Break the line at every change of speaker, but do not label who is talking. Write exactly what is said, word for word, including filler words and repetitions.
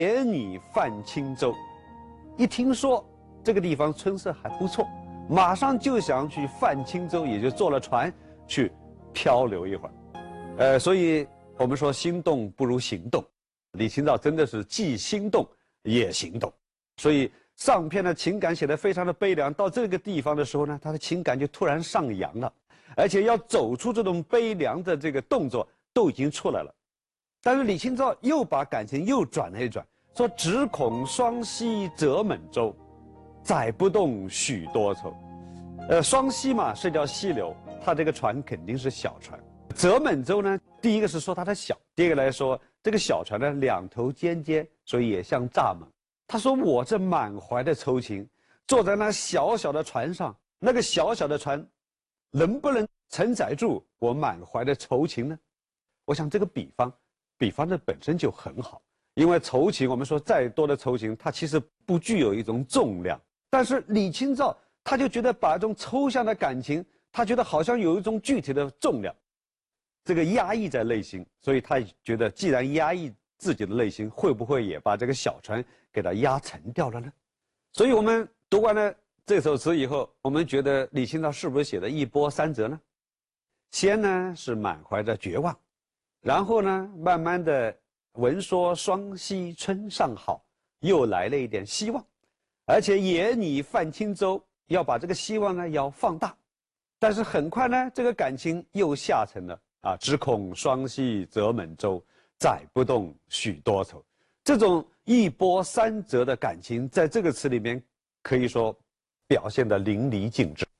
野拟泛轻舟，一听说这个地方春色还不错，马上就想去泛轻舟，也就坐了船去漂流一会儿。呃，所以我们说心动不如行动，李清照真的是既心动也行动。所以上篇的情感写得非常的悲凉，到这个地方的时候呢，他的情感就突然上扬了，而且要走出这种悲凉的这个动作都已经出来了。但是李清照又把感情又转了一转，说只恐双溪舴满舟，载不动许多愁。呃，双溪嘛是条溪流，它这个船肯定是小船。舴满舟呢，第一个是说它的小，第二个来说这个小船呢两头尖尖，所以也像蚱蜢。他说我这满怀的愁情，坐在那小小的船上，那个小小的船能不能承载住我满怀的愁情呢？我想这个比方比方的本身就很好，因为愁情，我们说再多的愁情，它其实不具有一种重量。但是李清照他就觉得把一种抽象的感情，他觉得好像有一种具体的重量，这个压抑在内心，所以他觉得既然压抑自己的内心，会不会也把这个小船给它压沉掉了呢？所以我们读完了这首词以后，我们觉得李清照是不是写的一波三折呢？先呢是满怀着绝望，然后呢慢慢的闻说双溪春尚好，又来了一点希望，而且野拟泛轻舟，要把这个希望呢要放大。但是很快呢这个感情又下沉了啊，只恐双溪舴满舟，载不动许多愁。这种一波三折的感情，在这个词里面可以说表现得淋漓尽致。